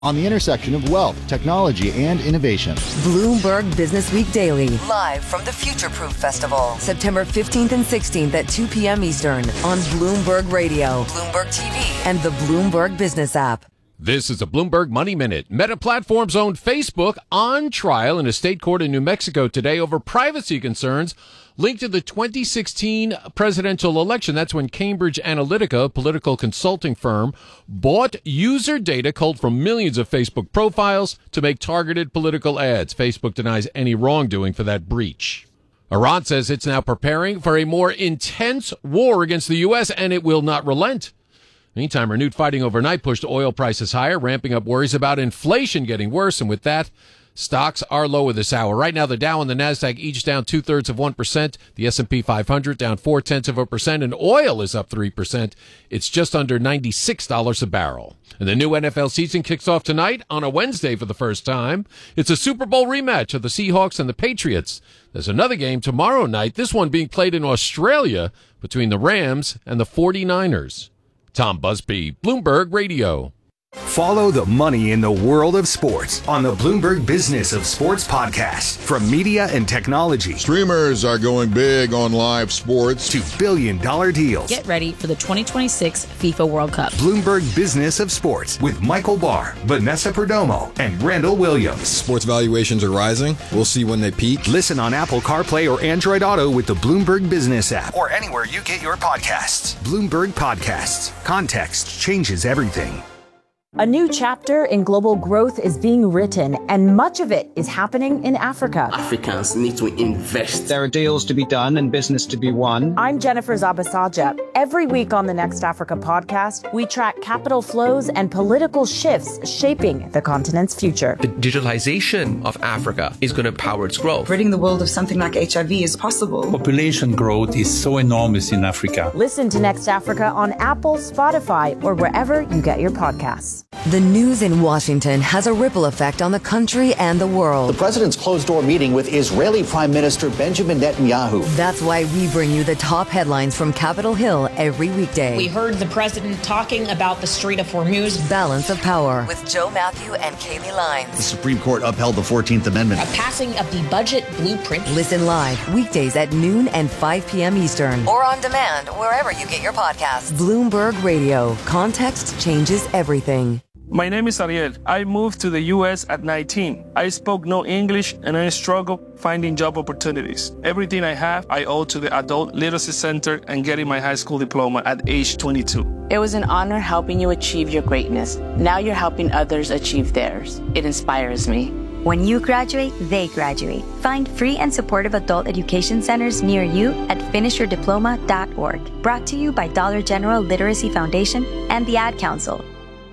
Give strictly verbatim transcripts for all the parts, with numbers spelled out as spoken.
on the intersection of wealth, technology, and innovation. Bloomberg Business Week Daily, live from the Future Proof Festival, September fifteenth and sixteenth at two p.m. Eastern on Bloomberg Radio, Bloomberg T V, and the Bloomberg Business app. This is a Bloomberg Money Minute. Meta Platforms owned Facebook on trial in a state court in New Mexico today over privacy concerns linked to the twenty sixteen presidential election. That's when Cambridge Analytica, a political consulting firm, bought user data culled from millions of Facebook profiles to make targeted political ads. Facebook denies any wrongdoing for that breach. Iran says it's now preparing for a more intense war against the U S, and it will not relent. Meantime, renewed fighting overnight pushed oil prices higher, ramping up worries about inflation getting worse. And with that, stocks are lower this hour. Right now, the Dow and the Nasdaq each down two-thirds of one percent. The S and P five hundred down four-tenths of a percent. And oil is up three percent. It's just under ninety-six dollars a barrel. And the new N F L season kicks off tonight on a Wednesday for the first time. It's a Super Bowl rematch of the Seahawks and the Patriots. There's another game tomorrow night, this one being played in Australia between the Rams and the forty-niners. Tom Busby, Bloomberg Radio. Follow the money in the world of sports on the Bloomberg Business of Sports podcast. From media and technology, streamers are going big on live sports, to billion dollar deals. Get ready for the twenty twenty-six FIFA World Cup. Bloomberg Business of Sports with Michael Barr, Vanessa Perdomo, and Randall Williams. Sports valuations are rising. We'll see when they peak. Listen on Apple CarPlay or Android Auto with the Bloomberg Business app, or anywhere you get your podcasts. Bloomberg Podcasts. Context changes everything. A new chapter in global growth is being written, and much of it is happening in Africa. Africans need to invest. There are deals to be done and business to be won. I'm Jennifer Zabasaja. Every week on the Next Africa podcast, we track capital flows and political shifts shaping the continent's future. The digitalization of Africa is going to power its growth. Ridding the world of something like H I V is possible. Population growth is so enormous in Africa. Listen to Next Africa on Apple, Spotify, or wherever you get your podcasts. The news in Washington has a ripple effect on the country and the world. The president's closed-door meeting with Israeli Prime Minister Benjamin Netanyahu. That's why we bring you the top headlines from Capitol Hill every weekday. We heard the president talking about the Strait of Hormuz. Balance of Power with Joe Matthew and Kaylee Lines. The Supreme Court upheld the fourteenth Amendment. A passing of the budget blueprint. Listen live weekdays at noon and five p.m. Eastern. Or on demand wherever you get your podcasts. Bloomberg Radio. Context changes everything. My name is Ariel. I moved to the U S at nineteen. I spoke no English and I struggled finding job opportunities. Everything I have, I owe to the Adult Literacy Center and getting my high school diploma at age twenty-two. It was an honor helping you achieve your greatness. Now you're helping others achieve theirs. It inspires me. When you graduate, they graduate. Find free and supportive adult education centers near you at finish your diploma dot org. Brought to you by Dollar General Literacy Foundation and the Ad Council.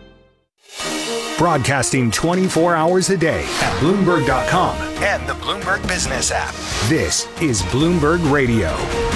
Broadcasting twenty-four hours a day at Bloomberg dot com and the Bloomberg Business app. This is Bloomberg Radio.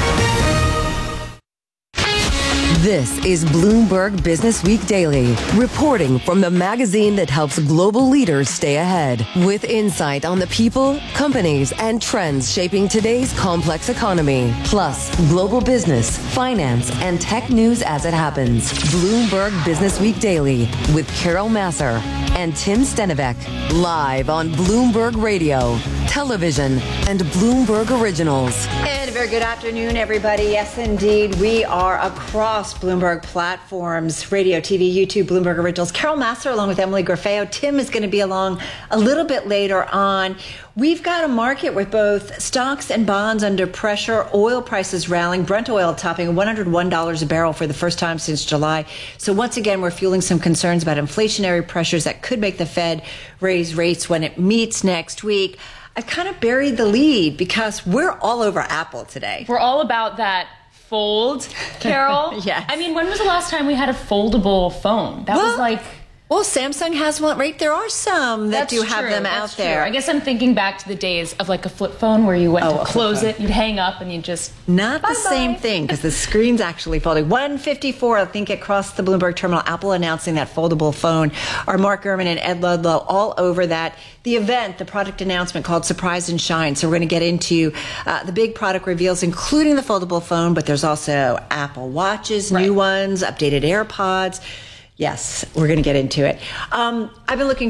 This is Bloomberg Business Week Daily, reporting from the magazine that helps global leaders stay ahead, with insight on the people, companies, and trends shaping today's complex economy, plus global business, finance, and tech news as it happens. Bloomberg Business Week Daily with Carol Masser and Tim Stenivek, live on Bloomberg Radio, television, and Bloomberg Originals. And a very good afternoon, everybody. Yes, indeed, we are across Bloomberg platforms, radio, T V, YouTube, Bloomberg Originals. Carol Masser along with Emily Grafeo. Tim is going to be along a little bit later on. We've got a market with both stocks and bonds under pressure, oil prices rallying, Brent oil topping one hundred one dollars a barrel for the first time since July. So once again, we're fueling some concerns about inflationary pressures that could make the Fed raise rates when it meets next week. I've kind of buried the lead because we're all over Apple today. We're all about that fold, Carol. Yes. I mean, when was the last time we had a foldable phone? That well, was like... Well, Samsung has one, right? There are some that That's do have true. them That's out there. True. I guess I'm thinking back to the days of like a flip phone where you went oh, to close it, you'd hang up, and you'd just... Not bye-bye. the same thing, because the screen's actually folding. one fifty-four, I think, across the Bloomberg terminal. Apple announcing that foldable phone. Our Mark Gurman and Ed Ludlow all over that. The event, the product announcement called Surprise and Shine. So we're going to get into uh, the big product reveals, including the foldable phone, but there's also Apple Watches, right. New ones, updated AirPods, Yes, we're going to get into it. Um, I've been looking